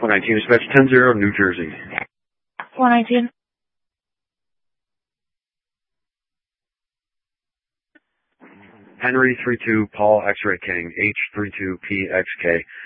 119, dispatch 10-0, New Jersey. 119. Henry 32, Paul X-Ray King, H32PXK.